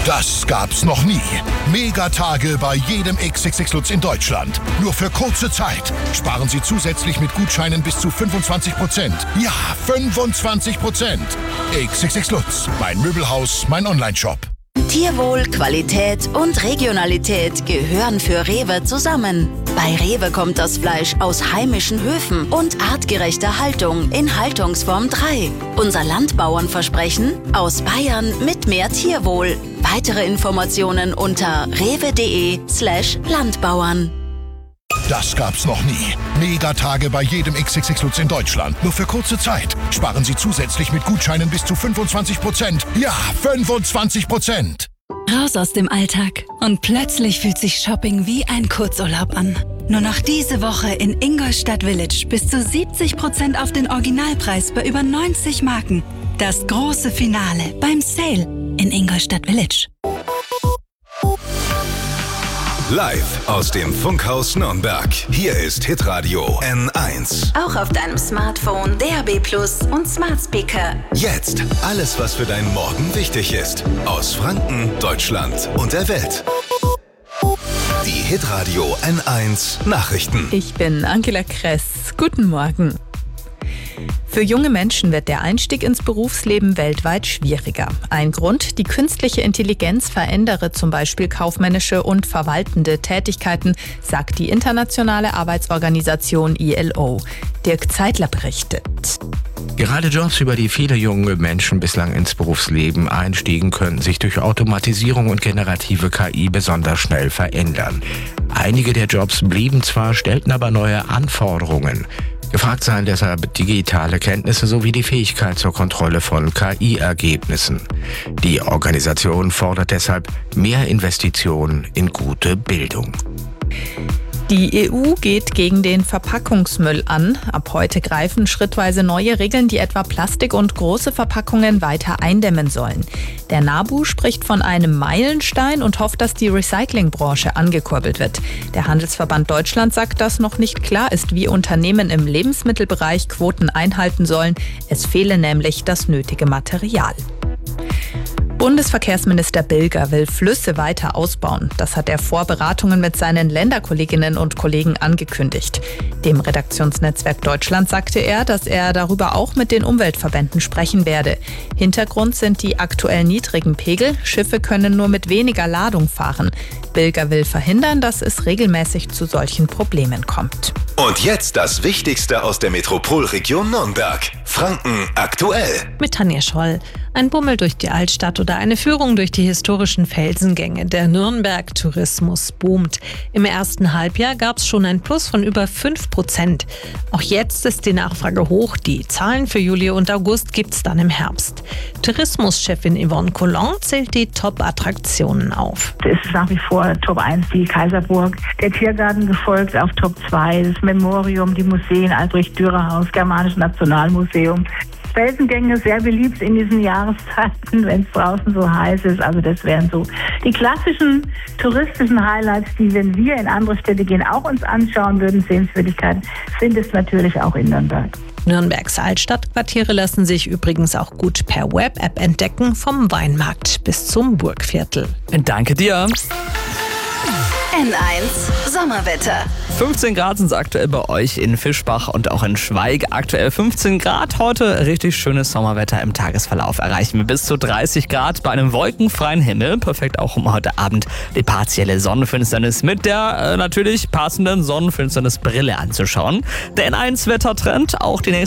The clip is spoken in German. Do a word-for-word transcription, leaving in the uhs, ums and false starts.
Das gab's noch nie. Megatage bei jedem X X X Lutz in Deutschland. Nur für kurze Zeit. Sparen Sie zusätzlich mit Gutscheinen bis zu fünfundzwanzig Prozent. Ja, fünfundzwanzig Prozent. X X X Lutz. Mein Möbelhaus, mein Onlineshop. Tierwohl, Qualität und Regionalität gehören für Rewe zusammen. Bei Rewe kommt das Fleisch aus heimischen Höfen und artgerechter Haltung in Haltungsform drei. Unser Landbauernversprechen: aus Bayern mit mehr Tierwohl. Weitere Informationen unter rewe.de slash Landbauern. Das gab's noch nie. Megatage bei jedem X X X Lutz in Deutschland. Nur für kurze Zeit. Sparen Sie zusätzlich mit Gutscheinen bis zu fünfundzwanzig Prozent. Ja, fünfundzwanzig Prozent. Raus aus dem Alltag und plötzlich fühlt sich Shopping wie ein Kurzurlaub an. Nur noch diese Woche in Ingolstadt Village bis zu siebzig Prozent auf den Originalpreis bei über neunzig Marken. Das große Finale beim Sale in Ingolstadt Village. Live aus dem Funkhaus Nürnberg. Hier ist Hitradio N eins. Auch auf deinem Smartphone, D A B Plus und Smart Speaker. Jetzt alles, was für deinen Morgen wichtig ist. Aus Franken, Deutschland und der Welt. Die Hitradio N eins Nachrichten. Ich bin Angela Kress. Guten Morgen. Für junge Menschen wird der Einstieg ins Berufsleben weltweit schwieriger. Ein Grund: die künstliche Intelligenz verändere zum Beispiel kaufmännische und verwaltende Tätigkeiten, sagt die internationale Arbeitsorganisation I L O. Dirk Zeitler berichtet. Gerade Jobs, über die viele junge Menschen bislang ins Berufsleben einstiegen, können sich durch Automatisierung und generative K I besonders schnell verändern. Einige der Jobs blieben zwar, stellten aber neue Anforderungen. Gefragt seien deshalb digitale Kenntnisse sowie die Fähigkeit zur Kontrolle von K I-Ergebnissen. Die Organisation fordert deshalb mehr Investitionen in gute Bildung. Die E U geht gegen den Verpackungsmüll an. Ab heute greifen schrittweise neue Regeln, die etwa Plastik und große Verpackungen weiter eindämmen sollen. Der NABU spricht von einem Meilenstein und hofft, dass die Recyclingbranche angekurbelt wird. Der Handelsverband Deutschland sagt, dass noch nicht klar ist, wie Unternehmen im Lebensmittelbereich Quoten einhalten sollen. Es fehle nämlich das nötige Material. Bundesverkehrsminister Bilger will Flüsse weiter ausbauen. Das hat er vor Beratungen mit seinen Länderkolleginnen und Kollegen angekündigt. Dem Redaktionsnetzwerk Deutschland sagte er, dass er darüber auch mit den Umweltverbänden sprechen werde. Hintergrund sind die aktuell niedrigen Pegel. Schiffe können nur mit weniger Ladung fahren. Bilger will verhindern, dass es regelmäßig zu solchen Problemen kommt. Und jetzt das Wichtigste aus der Metropolregion Nürnberg. Franken aktuell. Mit Tanja Scholl. Ein Bummel durch die Altstadt oder eine Führung durch die historischen Felsengänge. Der Nürnberg-Tourismus boomt. Im ersten Halbjahr gab es schon ein Plus von über fünf Prozent. Auch jetzt ist die Nachfrage hoch. Die Zahlen für Juli und August gibt es dann im Herbst. Tourismuschefin Yvonne Collin zählt die Top-Attraktionen auf. Es ist nach wie vor Top eins die Kaiserburg, der Tiergarten gefolgt auf Top zwei, das Memorium, die Museen, Albrecht Dürer Haus, Germanisches Nationalmuseum. Felsengänge sehr beliebt in diesen Jahreszeiten, wenn es draußen so heiß ist. Also das wären so die klassischen touristischen Highlights, die, wenn wir in andere Städte gehen, auch uns anschauen würden. Sehenswürdigkeiten sind es natürlich auch in Nürnberg. Nürnbergs Altstadtquartiere lassen sich übrigens auch gut per Web-App entdecken, vom Weinmarkt bis zum Burgviertel. Danke dir. N eins Sommerwetter. fünfzehn Grad sind es aktuell bei euch in Fischbach und auch in Schweig. Aktuell fünfzehn Grad. Heute richtig schönes Sommerwetter. Im Tagesverlauf erreichen wir bis zu dreißig Grad bei einem wolkenfreien Himmel. Perfekt auch, um heute Abend die partielle Sonnenfinsternis mit der äh, natürlich passenden Sonnenfinsternisbrille anzuschauen. Der N eins Wettertrend auch die nächste